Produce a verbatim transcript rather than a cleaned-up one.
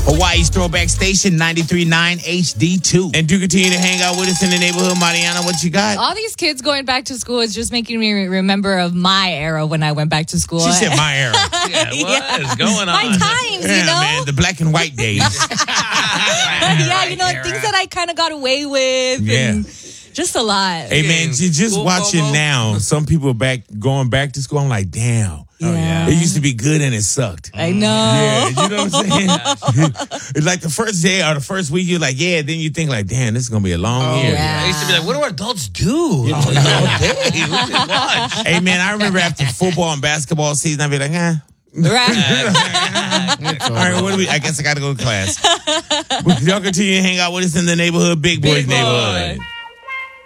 Hawaii's Throwback Station, ninety-three point nine H D two. And do continue to hang out with us in the neighborhood. Mariana, what you got? All these kids going back to school is just making me remember of my era when I went back to school. She said my era. Yeah, what Yeah. is going on? My times, Yeah, you know? man, the black and white days. Yeah, you know, things that I kind of got away with. Yeah. And just a lot. Hey, man, you just Cool, watching Bobo. now, some people back going back to school, I'm like, damn. Yeah. It used to be good and it sucked. I know. Yeah, you know what I'm saying? It's like the first day or the first week, you're like, yeah. Then you think like, damn, this is gonna be a long year. yeah. I used to be like, what do adults do? all day? We just watch. Hey, man, I remember after football and basketball season, I'd be like, eh. Right. All right, what do we? I guess I gotta go to class. Y'all continue to hang out with us in the neighborhood, Big Boys Big Boy. neighborhood.